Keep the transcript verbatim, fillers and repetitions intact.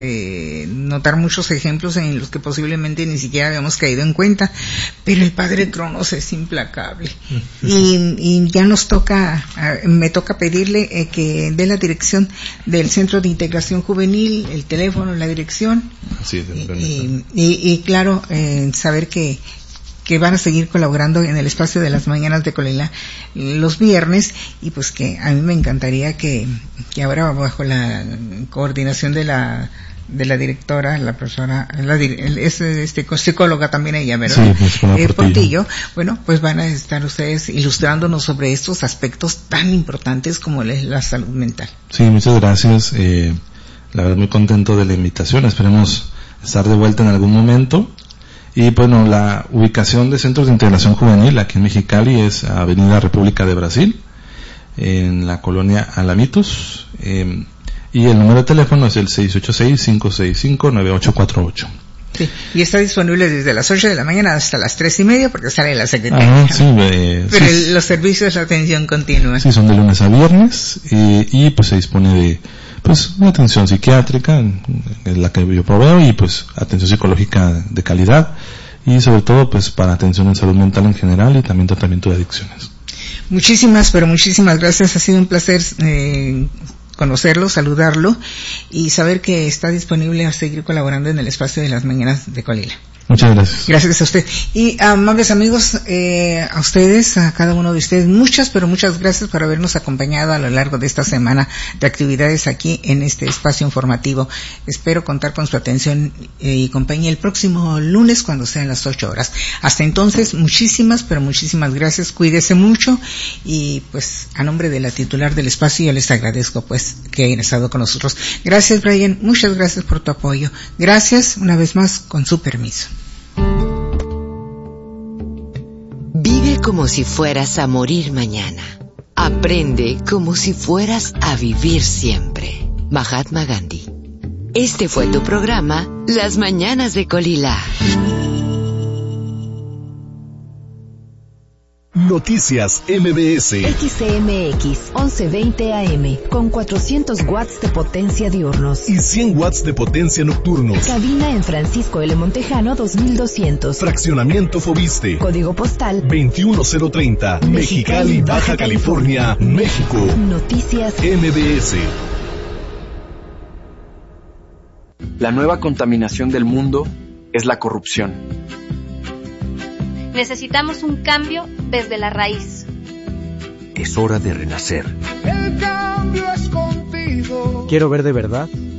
Eh, notar muchos ejemplos en los que posiblemente ni siquiera habíamos caído en cuenta, pero el padre Cronos es implacable y, y ya nos toca, me toca pedirle eh, que dé la dirección del Centro de Integración Juvenil, el teléfono, la dirección. Sí, y, y, y claro, eh, saber que que van a seguir colaborando en el espacio de las mañanas de Colila los viernes, y pues que a mí me encantaría que, que ahora bajo la coordinación de la de la directora, la profesora, la, es este psicóloga también ella, ¿verdad? Sí, eh, Portillo. Bueno, pues van a estar ustedes ilustrándonos sobre estos aspectos tan importantes como es la salud mental. Sí, muchas gracias. Eh, la verdad muy contento de la invitación. Esperemos estar de vuelta en algún momento. Y bueno, la ubicación de Centros de Integración Juvenil aquí en Mexicali es Avenida República de Brasil, en la colonia Alamitos. Eh, Y el número de teléfono es el seis ocho seis, cinco seis cinco, nueve ocho cuatro ocho. Sí, y está disponible desde las ocho de la mañana hasta las tres y media porque sale la secretaria. Ah, sí, eh, Pero sí, el, los servicios de atención continua. Sí, son de lunes a viernes y, y pues se dispone de pues una atención psiquiátrica, en la que yo proveo, y pues atención psicológica de calidad, y sobre todo pues para atención en salud mental en general y también tratamiento de adicciones. Muchísimas, pero muchísimas gracias. Ha sido un placer eh, conocerlo, saludarlo y saber que está disponible a seguir colaborando en el espacio de las mañanas de Colila. Muchas gracias. Gracias a usted. Y amables amigos, eh, a ustedes, a cada uno de ustedes, muchas, pero muchas gracias por habernos acompañado a lo largo de esta semana de actividades aquí en este espacio informativo. Espero contar con su atención eh, y compañía el próximo lunes cuando sean las ocho horas. Hasta entonces, muchísimas, pero muchísimas gracias. Cuídese mucho y pues a nombre de la titular del espacio yo les agradezco pues que hayan estado con nosotros. Gracias, Brian. Muchas gracias por tu apoyo. Gracias una vez más, con su permiso. Vive como si fueras a morir mañana. Aprende como si fueras a vivir siempre. Mahatma Gandhi. Este fue tu programa, Las Mañanas de Colila. Noticias M B S. X M X once veinte A M con cuatrocientos watts de potencia diurnos y cien watts de potencia nocturnos. Cabina en Francisco L. Montejano dos mil doscientos. Fraccionamiento Fobiste. Código postal veintiuno cero treinta. Mexicali, Baja California, México. Noticias M B S. La nueva contaminación del mundo es la corrupción. Necesitamos un cambio desde la raíz. Es hora de renacer. El cambio es contigo. Quiero ver de verdad